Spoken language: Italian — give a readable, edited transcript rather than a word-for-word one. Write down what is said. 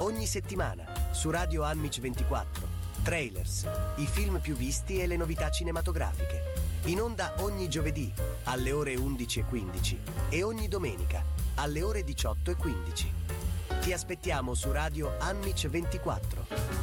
Ogni settimana su Radio Amic 24. Trailers, i film più visti e le novità cinematografiche. In onda ogni giovedì alle ore 11:15 e ogni domenica alle ore 18:15. Ti aspettiamo su Radio Amic 24.